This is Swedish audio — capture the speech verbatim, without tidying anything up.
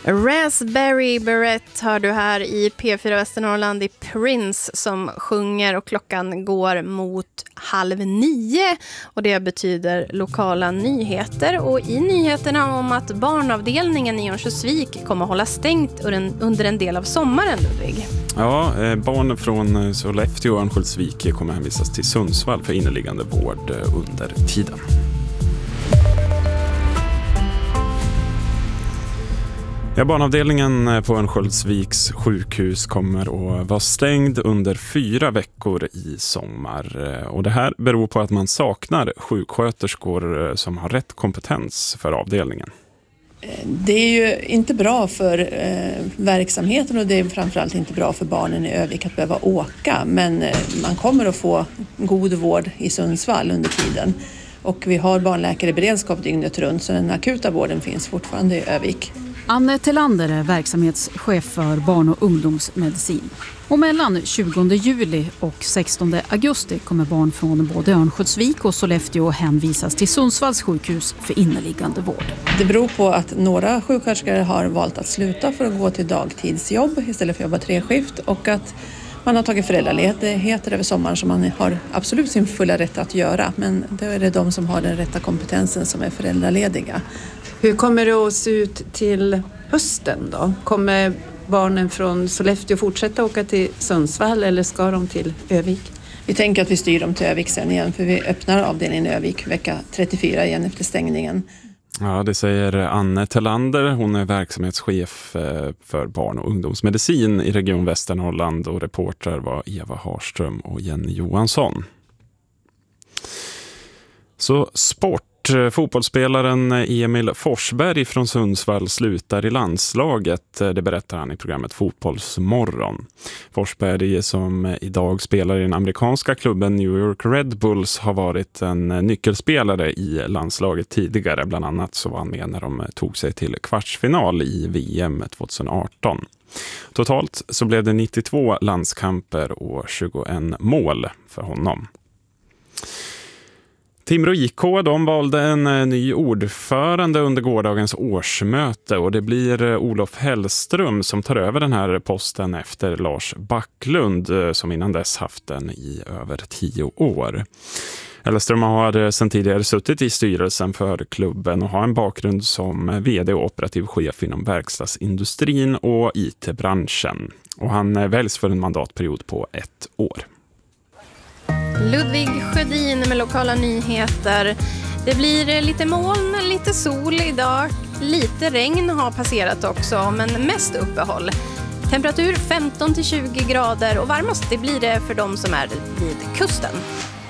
Raspberry Beret hör du här i P fyra Västernorrland i Prince som sjunger, och klockan går mot halv nio och det betyder lokala nyheter. Och i nyheterna om att barnavdelningen i Örnsköldsvik kommer att hålla stängt under en del av sommaren, Ludvig. Ja, barn från Sollefteå och Örnsköldsvik kommer hänvisas till Sundsvall för inneliggande vård under tiden. Ja, barnavdelningen på Örnsköldsviks sjukhus kommer att vara stängd under fyra veckor i sommar. Och det här beror på att man saknar sjuksköterskor som har rätt kompetens för avdelningen. Det är ju inte bra för eh, verksamheten, och det är framförallt inte bra för barnen i Övik att behöva åka. Men eh, man kommer att få god vård i Sundsvall under tiden. Och vi har barnläkare i beredskap dygnet runt, så den akuta vården finns fortfarande i Övik. Anne Tillander är verksamhetschef för barn- och ungdomsmedicin. Och mellan tjugonde juli och sextonde augusti kommer barn från både Örnsköldsvik och Sollefteå hänvisas till Sundsvalls sjukhus för inneliggande vård. Det beror på att några sjuksköterskor har valt att sluta för att gå till dagtidsjobb istället för att jobba treskift, och att man har tagit föräldraledigheter över sommaren som man har absolut sin fulla rätt att göra. Men då är det de som har den rätta kompetensen som är föräldralediga. Hur kommer det att se ut till hösten då? Kommer barnen från Sollefteå fortsätta åka till Sundsvall eller ska de till Övik? Vi tänker att vi styr dem till Övik sen igen, för vi öppnar avdelningen i Övik vecka trettiofyra igen efter stängningen. Ja, det säger Anne Tillander. Hon är verksamhetschef för barn- och ungdomsmedicin i Region Västernorrland, och reporter var Eva Harström och Jenny Johansson. Så sport. Fotbollsspelaren Emil Forsberg från Sundsvall slutar i landslaget, det berättar han i programmet Fotbollsmorgon. Forsberg, som idag spelar i den amerikanska klubben New York Red Bulls, har varit en nyckelspelare i landslaget tidigare. Bland annat så var han med när de tog sig till kvartsfinal i V M tjugoarton. Totalt så blev det nittiotvå landskamper och tjugoett mål för honom. Timrå I K, de valde en ny ordförande under gårdagens årsmöte, och det blir Olof Hellström som tar över den här posten efter Lars Backlund, som innan dess haft den i över tio år. Hellström har sedan tidigare suttit i styrelsen för klubben och har en bakgrund som vd och operativ chef inom verkstadsindustrin och I T-branschen. Och han väljs för en mandatperiod på ett år. Ludvig Sjödin med lokala nyheter. Det blir lite moln, lite sol idag. Lite regn har passerat också, men mest uppehåll. Temperatur femton till tjugo grader, och varmast det blir det för de som är vid kusten.